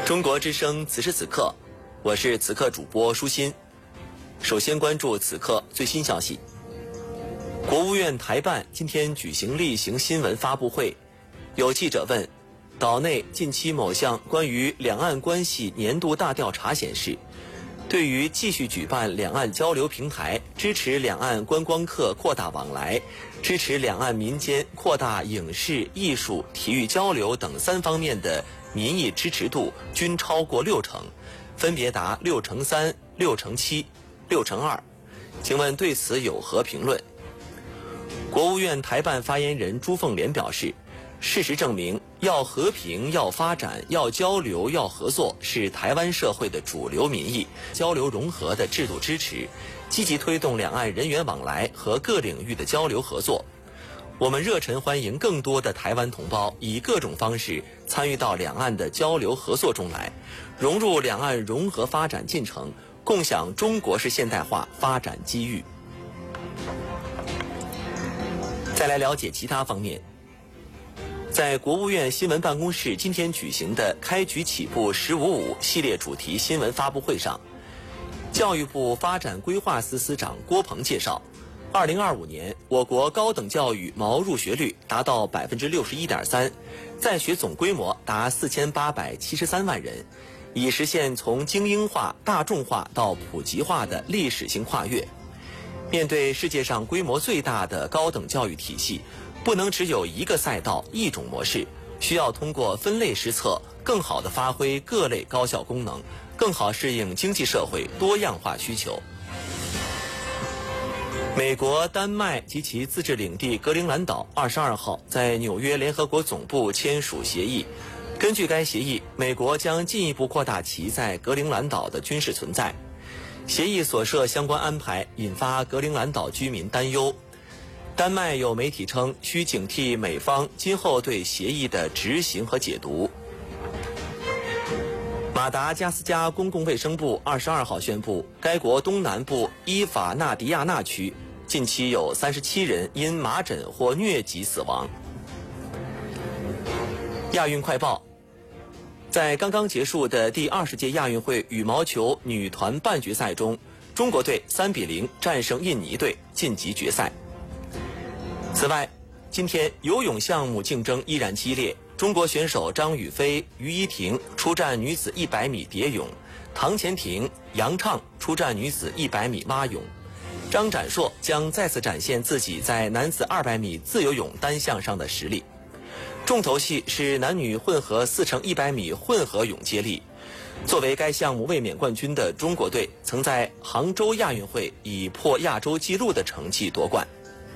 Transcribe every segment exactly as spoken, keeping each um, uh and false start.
中国之声此时此刻，我是此刻主播舒心。首先关注此刻最新消息。国务院台办今天举行例行新闻发布会，有记者问，岛内近期某项关于两岸关系年度大调查显示，对于继续举办两岸交流平台，支持两岸观光客扩大往来，支持两岸民间扩大影视、艺术、体育交流等三方面的民意支持度均超过六成，分别达六成三、六成七、六成二。请问对此有何评论？国务院台办发言人朱凤莲表示，事实证明，要和平、要发展、要交流、要合作是台湾社会的主流民意，交流融合的制度支持，积极推动两岸人员往来和各领域的交流合作。我们热忱欢迎更多的台湾同胞以各种方式参与到两岸的交流合作中来，融入两岸融合发展进程，共享中国式现代化发展机遇。再来了解其他方面。在国务院新闻办公室今天举行的开局起步十五五系列主题新闻发布会上，教育部发展规划司司长郭鹏介绍，二零二五年我国高等教育毛入学率达到 百分之六十一点三， 在学总规模达四千八百七十三万人，已实现从精英化、大众化到普及化的历史性跨越。面对世界上规模最大的高等教育体系，不能只有一个赛道、一种模式，需要通过分类施策，更好地发挥各类高效功能，更好适应经济社会多样化需求。美国、丹麦及其自治领地格陵兰岛二十二号在纽约联合国总部签署协议。根据该协议，美国将进一步扩大其在格陵兰岛的军事存在。协议所涉相关安排引发格陵兰岛居民担忧。丹麦有媒体称，需警惕美方今后对协议的执行和解读。马达加斯加公共卫生部二十二号宣布，该国东南部伊法纳迪亚纳区近期有三十七人因麻疹或疟疾死亡。亚运快报。在刚刚结束的第二十届亚运会羽毛球女团半决赛中，中国队三比零战胜印尼队，晋级决赛。此外，今天游泳项目竞争依然激烈，中国选手张雨霏、于依婷出战女子一百米蝶泳，唐钱婷、杨畅出战女子一百米蛙泳，张展硕将再次展现自己在男子二百米自由泳单项上的实力。重头戏是男女混合四乘一百米混合泳接力。作为该项目卫冕冠军的中国队，曾在杭州亚运会以破亚洲纪录的成绩夺冠。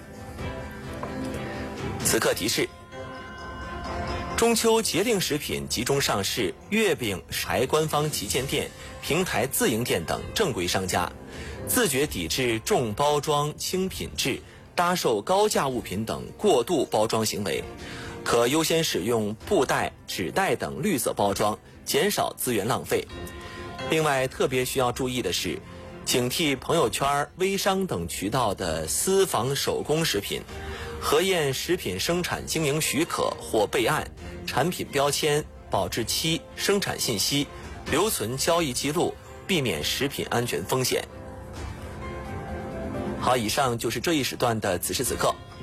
此刻提示：中秋节令食品集中上市，月饼、柴官方旗舰店、平台自营店等正规商家，自觉抵制重包装、轻品质、搭售高价物品等过度包装行为。可优先使用布袋、纸袋等绿色包装，减少资源浪费。另外，特别需要注意的是，警惕朋友圈、微商等渠道的私房手工食品，核验食品生产经营许可或备案、产品标签、保质期、生产信息，留存交易记录，避免食品安全风险。好，以上就是这一时段的此时此刻。